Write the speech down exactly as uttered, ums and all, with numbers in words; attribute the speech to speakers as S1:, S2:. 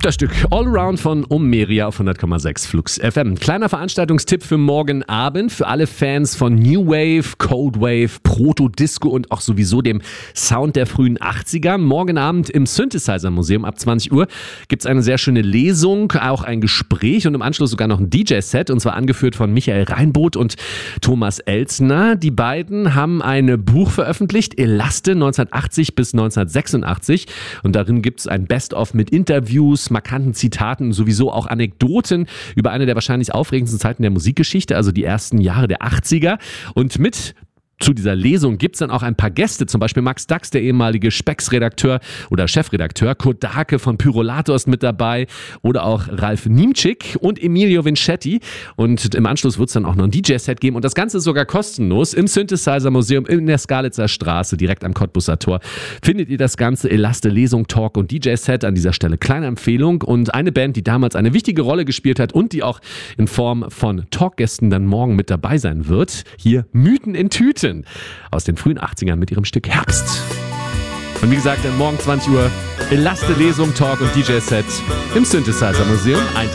S1: Das Stück Allround von Omeria auf hundert Komma sechs Flux F M. Kleiner Veranstaltungstipp für morgen Abend für alle Fans von New Wave, Cold Wave, Proto-Disco und auch sowieso dem Sound der frühen achtziger. Morgen Abend im Synthesizer Museum ab zwanzig Uhr gibt es eine sehr schöne Lesung, auch ein Gespräch und im Anschluss sogar noch ein D J-Set, und zwar angeführt von Michael Reinboth und Thomas Elzner. Die beiden haben ein Buch veröffentlicht, Elaste neunzehnhundertachtzig bis neunzehnhundertsechsundachtzig, und darin gibt es ein Best-of mit Interviews, markanten Zitaten, sowieso auch Anekdoten über eine der wahrscheinlich aufregendsten Zeiten der Musikgeschichte, also die ersten Jahre der achtziger. Und mit zu dieser Lesung gibt es dann auch ein paar Gäste, zum Beispiel Max Dax, der ehemalige Spex-Redakteur oder Chefredakteur, Kurt Dahlke von Pyrolator ist mit dabei oder auch Ralf Niemczyk und Emilio Vincetti. Und im Anschluss wird es dann auch noch ein D J-Set geben und das Ganze ist sogar kostenlos im Synthesizer Museum in der Skalitzer Straße, direkt am Cottbusser Tor. Findet ihr das Ganze, Elaste, Lesung, Talk und D J-Set. An dieser Stelle kleine Empfehlung und eine Band, die damals eine wichtige Rolle gespielt hat und die auch in Form von Talkgästen dann morgen mit dabei sein wird. Hier Mythen in Tüten aus den frühen achtzigern mit ihrem Stück Herbst. Und wie gesagt, dann morgen zwanzig Uhr Elaste, Lesung, Talk und D J-Set im Synthesizer Museum. Eintritt